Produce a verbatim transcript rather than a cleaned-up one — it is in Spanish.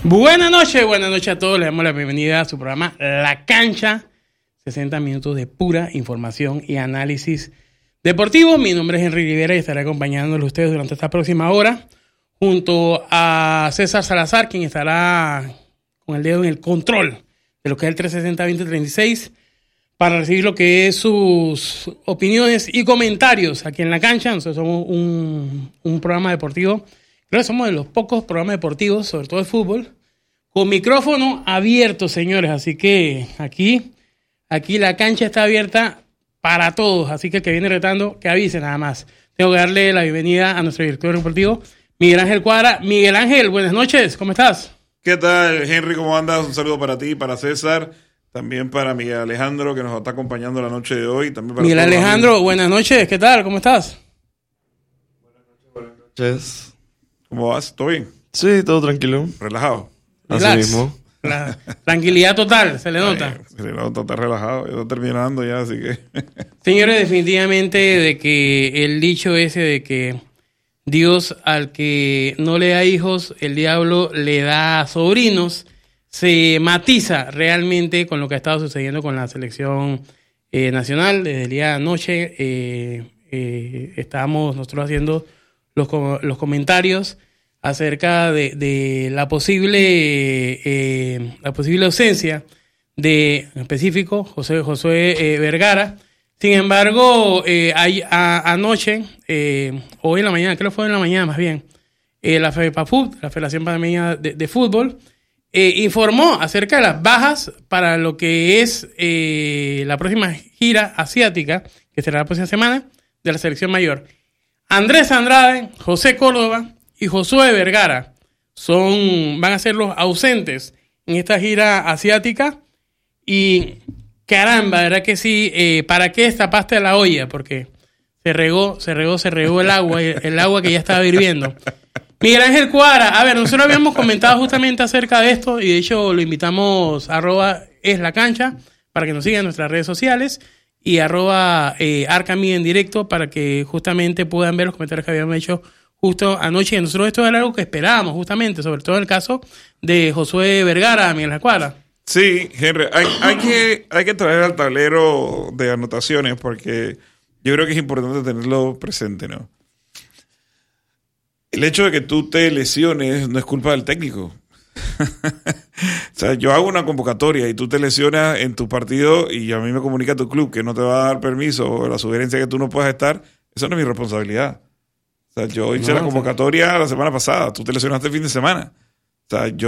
Buenas noches, buenas noches a todos. Le damos la bienvenida a su programa La Cancha. sesenta minutos de pura información y análisis deportivo. Mi nombre es Henry Rivera y estaré acompañándoles a ustedes durante esta próxima hora junto a César Salazar, quien estará con el dedo en el control de lo que es el trescientos sesenta veinte treinta y seis para recibir lo que es sus opiniones y comentarios aquí en La Cancha. Nosotros somos un, un programa deportivo. Creo que somos de los pocos programas deportivos, sobre todo de fútbol, con micrófono abierto, señores. Así que aquí, aquí la cancha está abierta para todos. Así que el que viene retando, que avise nada más. Tengo que darle la bienvenida a nuestro director deportivo, Miguel Ángel Cuadra. Miguel Ángel, buenas noches, ¿cómo estás? ¿Qué tal, Henry? ¿Cómo andas? Un saludo para ti, para César, también para Miguel Alejandro, que nos está acompañando la noche de hoy. También para Miguel Alejandro, buenas noches, ¿qué tal? ¿Cómo estás? Buenas noches, buenas noches. ¿Cómo vas? ¿Todo bien? Sí, todo tranquilo. ¿Relajado? Así Relax. mismo. La tranquilidad total, se le nota. Ay, se le nota, está relajado. Ya está terminando ya, así que... Señores, definitivamente de que el dicho ese de que Dios al que no le da hijos, el diablo le da sobrinos, se matiza realmente con lo que ha estado sucediendo con la selección eh, nacional. Desde el día de anoche eh, eh, estábamos nosotros haciendo los, los comentarios acerca de, de la posible eh, la posible ausencia de, en específico, José Josué eh, Vergara. Sin embargo, eh, hay, a, anoche, eh, hoy en la mañana, creo que fue en la mañana más bien, eh, la FEPAFUT, la Federación Panameña de, de Fútbol, eh, informó acerca de las bajas para lo que es eh, la próxima gira asiática, que será la próxima semana, de la selección mayor. Andrés Andrade, José Córdoba y Josué Vergara son, van a ser los ausentes en esta gira asiática. Y caramba, ¿verdad que sí? Eh, ¿Para qué destapaste la olla? Porque se regó, se regó, se regó el agua, el agua que ya estaba hirviendo. Miguel Ángel Cuadra, a ver, nosotros habíamos comentado justamente acerca de esto y de hecho lo invitamos a arroba es la cancha para que nos sigan en nuestras redes sociales y arroba eh, Arcami en directo para que justamente puedan ver los comentarios que habíamos hecho justo anoche. Y nosotros esto era algo que esperábamos justamente, sobre todo en el caso de Josué Vergara, Miguel Ángel Cuadra. Sí, Henry, hay, hay, que, hay que traer al tablero de anotaciones porque yo creo que es importante tenerlo presente, ¿no? El hecho de que tú te lesiones no es culpa del técnico. O sea, yo hago una convocatoria y tú te lesionas en tu partido y a mí me comunica tu club que no te va a dar permiso o la sugerencia que tú no puedas estar, eso no es mi responsabilidad. O sea, yo hice no, la convocatoria sí. la semana pasada, tú te lesionaste el fin de semana. O sea, yo